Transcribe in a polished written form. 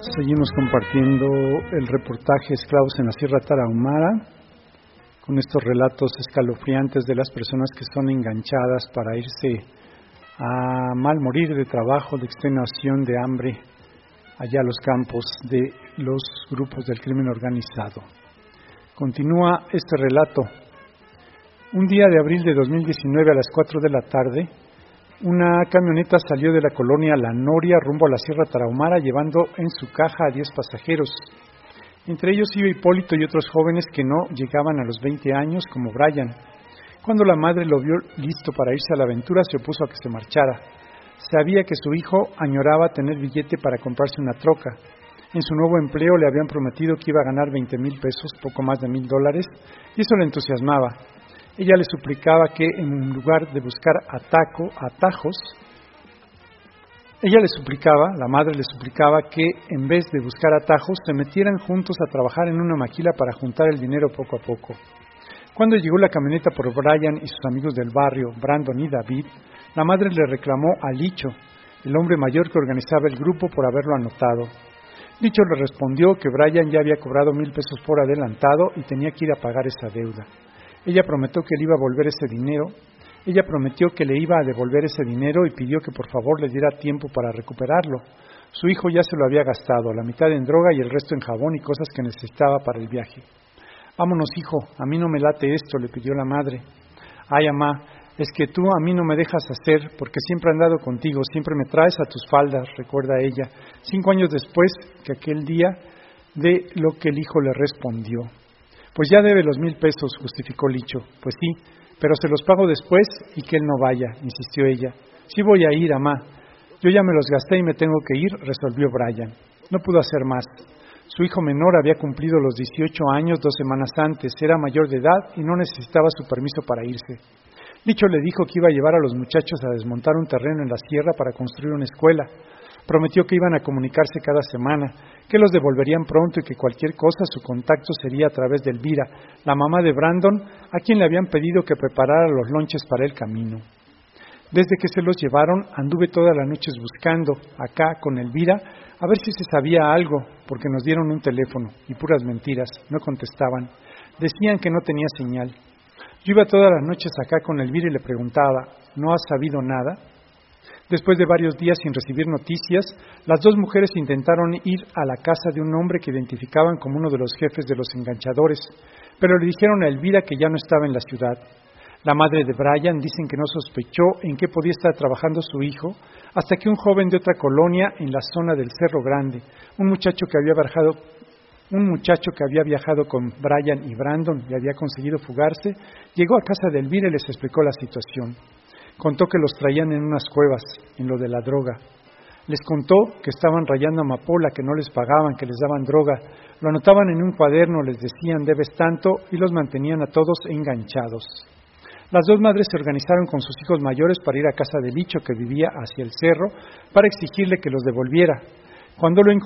Seguimos compartiendo el reportaje Esclavos en la Sierra Tarahumara, con estos relatos escalofriantes de las personas que son enganchadas para irse a mal morir de trabajo, de extenuación, de hambre, allá a los campos de los grupos del crimen organizado. Continúa este relato. Un día de abril de 2019 a las 4 de la tarde, una camioneta salió de la colonia La Noria rumbo a la Sierra Tarahumara llevando en su caja a 10 pasajeros. Entre ellos iba Hipólito y otros jóvenes que no llegaban a los 20 años como Brian. Cuando la madre lo vio listo para irse a la aventura, se opuso a que se marchara. Sabía que su hijo añoraba tener billete para comprarse una troca. En su nuevo empleo le habían prometido que iba a ganar 20,000 pesos, poco más de $1,000, y eso le entusiasmaba. Ella le suplicaba que en lugar de buscar atajos, la madre le suplicaba que en vez de buscar atajos, se metieran juntos a trabajar en una maquila para juntar el dinero poco a poco. Cuando llegó la camioneta por Brian y sus amigos del barrio, Brandon y David, la madre le reclamó a Licho, el hombre mayor que organizaba el grupo, por haberlo anotado. Licho le respondió que Brian ya había cobrado 1,000 pesos por adelantado y tenía que ir a pagar esa deuda. Ella prometió que le iba a devolver ese dinero y pidió que por favor le diera tiempo para recuperarlo. Su hijo ya se lo había gastado, la mitad en droga y el resto en jabón y cosas que necesitaba para el viaje. «Vámonos, hijo, a mí no me late esto», le pidió la madre. «Ay, mamá, es que tú a mí no me dejas hacer porque siempre he andado contigo, siempre me traes a tus faldas», recuerda ella, 5 años después que aquel día de lo que el hijo le respondió. «Pues ya debe los 1,000 pesos», justificó Licho. «Pues sí, pero se los pago después y que él no vaya», insistió ella. «Sí voy a ir, mamá. Yo ya me los gasté y me tengo que ir», resolvió Brian. No pudo hacer más. Su hijo menor había cumplido los 18 años 2 semanas antes, era mayor de edad y no necesitaba su permiso para irse. Licho le dijo que iba a llevar a los muchachos a desmontar un terreno en la sierra para construir una escuela. Prometió que iban a comunicarse cada semana, que los devolverían pronto y que cualquier cosa su contacto sería a través de Elvira, la mamá de Brandon, a quien le habían pedido que preparara los lonches para el camino. Desde que se los llevaron, anduve todas las noches buscando, acá con Elvira, a ver si se sabía algo, porque nos dieron un teléfono, y puras mentiras, no contestaban. Decían que no tenía señal. Yo iba todas las noches acá con Elvira y le preguntaba, ¿no has sabido nada? Después de varios días sin recibir noticias, las 2 mujeres intentaron ir a la casa de un hombre que identificaban como uno de los jefes de los enganchadores, pero le dijeron a Elvira que ya no estaba en la ciudad. La madre de Brian dicen que no sospechó en qué podía estar trabajando su hijo, hasta que un joven de otra colonia en la zona del Cerro Grande, un muchacho que había viajado con Brian y Brandon y había conseguido fugarse, llegó a casa de Elvira y les explicó la situación. Contó que los traían en unas cuevas, en lo de la droga. Les contó que estaban rayando amapola, que no les pagaban, que les daban droga. Lo anotaban en un cuaderno, les decían debes tanto y los mantenían a todos enganchados. Las 2 madres se organizaron con sus hijos mayores para ir a casa de Licho, que vivía hacia el cerro, para exigirle que los devolviera. Cuando lo